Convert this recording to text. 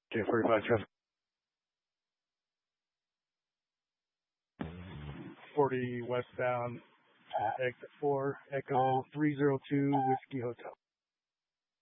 J45 traffic. 40 westbound, exit 4, Echo 302 Whiskey Hotel.